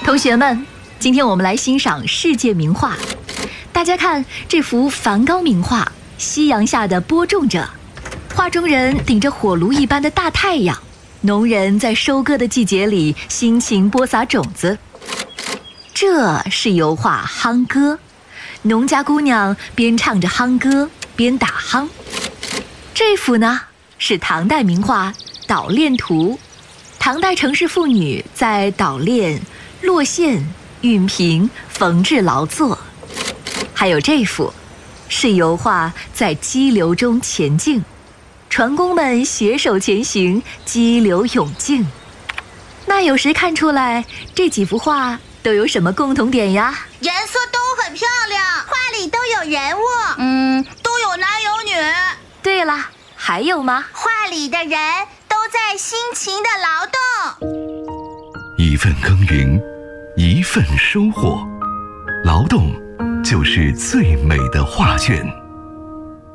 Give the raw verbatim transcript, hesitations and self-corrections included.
同学们，今天我们来欣赏世界名画。大家看这幅梵高名画《夕阳下的播种者》，画中人顶着火炉一般的大太阳，农人在收割的季节里辛勤播撒种子。这是油画《夯歌》，农家姑娘边唱着夯歌边打夯。这幅呢是唐代名画《捣练图》，唐代城市妇女在捣练、落线、熨平、缝制劳作。还有这幅是油画在激流中前进，船工们携手前行，激流勇进。那有谁看出来这几幅画都有什么共同点呀？ 颜色都很漂亮，画里都有人物，嗯，都有男有女。 对了，还有吗？ 画里的人都在辛勤的劳动。 一份耕耘，一份收获，劳动就是最美的画卷。